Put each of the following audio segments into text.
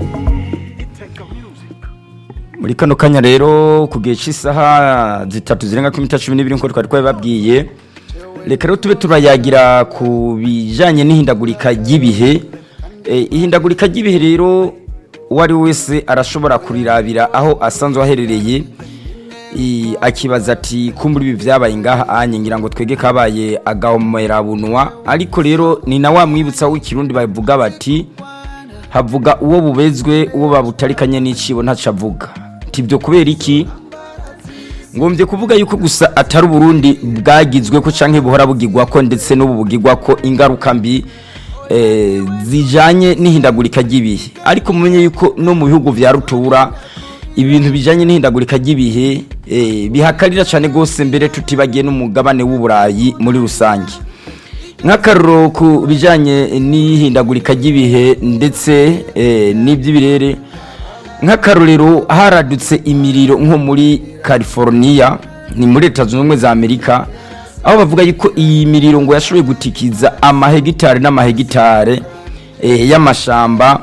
muri kano kanya rero kugiye cy'isaha zitatu zirenga ku minota 12 nko twari babwiye reka rero tube turayagira ku bijanye n'ihindagurika ry'ibihe ihindagurika ry'ibihe rero wari wese arashobora kurirabira aho asanzwe aherereye akibaza ati kumbura ibi vyabaye ngaha anye ngira ngo twege kabaye agahomera bunwa ariko rero ni na wa mwibutsa w'ikirundi bavuga bati havuga uwo bubezwe uwo babutarikanye n'icibo ntacavuga tibyo kubera iki ngombye kuvuga yuko gusa atari Burundi bwagizwe ko canke buhora bugirwa ko ndetse n'ubu bugirwa ko ingaruka mbi zijanye n'ihindagurika ry'ibihe ariko mumenye yuko no mu bihugu vya rutura ibintu bijanye n'ihindagurika ry'ibihe bihakarira cyane gose mbere tutibagiye n'umugabane w'uburayi muri rusange nk'akarro ku bijanye n'ihindagurika ry'ibihe ndetse n'iby'ibirere nk'akarorero haradutse imiriro nko muri California ni muri Leta Zunze Ubumwe za Amerika aho bavuga yuko iyi miriro ngo yashoboye gutikiza amahegitare n'amahegitare y'amashamba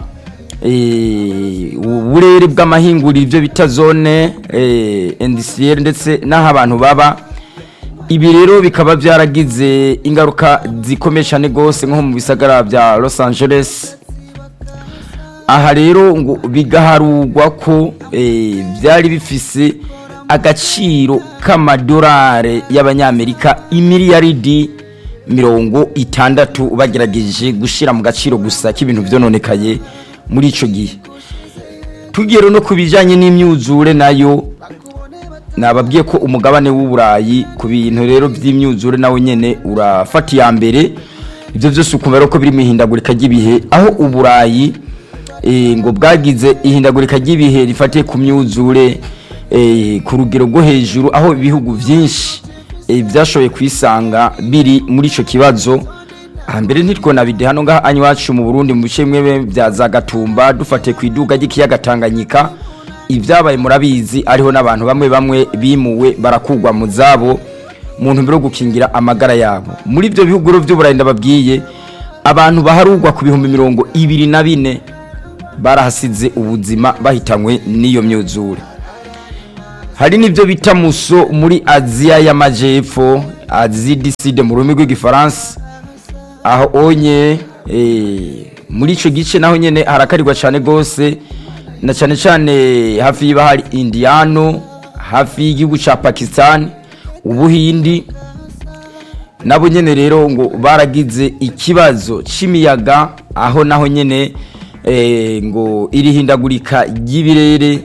uburere bw'amahinguriro ibyo bita zone industrielle ndetse n'aho abantu baba ibi rero bikaba byaragize ingaruka zikomeye cyane gose nko mu bisagara bya Los Angeles aha rero ngo bigaharugwa ko byari bifise agaciro k'amadolari y'abanyamerika imiliyaridi 60 bagerageje gushira mu gaciro gusa k'ibintu byononekaye muri ico gihe tugero no kubijanye n'imyuzure nayo nababwiye ko umugabane w'uburayi ku bintu rero by'imyuzure nawe nyene urafata ya mbere ibyo byose ukumva ko biri mihindagurika ry'ibihe aho uburayi ngo bwagize ihindagurika ry'ibihe rifatiye ku myuzure ku rugero rwo hejuru aho ibihugu byinshi byashoboye kwisanga biri muri ico kibazo mbere ntitwona bide hano ngaha anywacu mu Burundi mu bice bimwe bya za Gatumba dufate ku iduga ry'ikiyaga Tanganyika ivyabaye murabizi ariho n'abantu bamwe bimuwe barakugwa mu zabo mu ntumbero gukingira amagara yabo muri ibyo bihugu by'uburayi ndababwiye abantu baharugwa ku bihumbi 24 barahasize ubuzima bahitanywe n'iyo myuzure hari nivyo bita muso muri Aziya y'amajepfo Asie du Sud mu rurimi rw'igifaransa aho onye muri ico gice naho nyene harakarirwa cyane gose na cyane hafi y'ibahari Indiano hafi y'igihugu ca Pakistan Ubuhindi nabo nyene rero ngo baragize ikibazo c'imiyaga aho naho nyene ngo irihindagurika ry'ibirere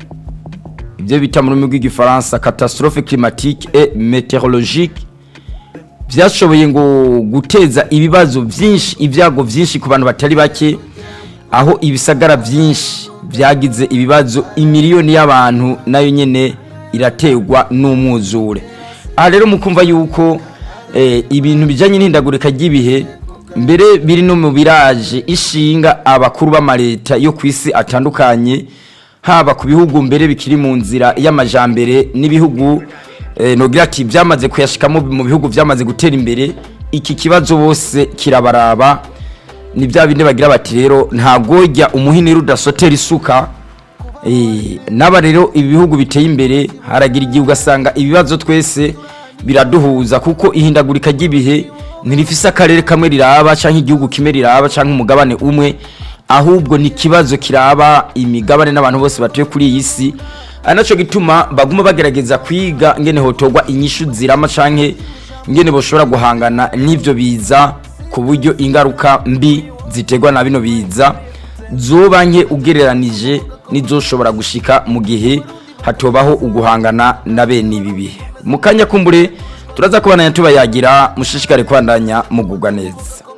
ibyo bita mu rurimi rw'igifaransa catastrophe climatique et météorologique byashoboye ngo guteza ibibazo byinshi ibyago byinshi ku bantu batari bake aho ibisagara byinshi byagize ibibazo imiliyoni y'abantu nayo nyene irategwa n'umwuzure aha rero mukumva yuko ibintu bijanye n'ihindagurika ry'ibihe mbere biri no mu biraje ishinga abakuru b'amareta yo kwisi atandukanye haba ku bihugu mbere bikiri mu nzira y'amajambere n'ibihugu nogira ati byamaze kuyashikamo mu bihugu byamaze gutera imbere iki kibazo bose kirabaraba ni bya binde bagira bati rero ntagojya umuhinira udasotera isuka naba rero ibihugu biteye imbere haragira igihe ugasanga ibibazo twese biraduhuza kuko ihindagurika ry'ibihe ntirifise akarere kamwe riraba canke igihugu kimwe riraba canke umugabane umwe ahubwo ni kibazo kiraba imigabane n'abantu bose batuye kuri iyi si anaco gituma baguma bagerageza kwiga ngene hotogwa inyishu zirama canke ngene boshobora guhangana n'ivyo biza ku buryo ingaruka mbi zitegwa na bino biza zoba nke ugereranije nizoshobora gushika mu gihe hatobaho uguhangana na bene ibi bihe mukanya kumbure turaza kubana tubayagira mushishikare kwandanya mugubwa neza.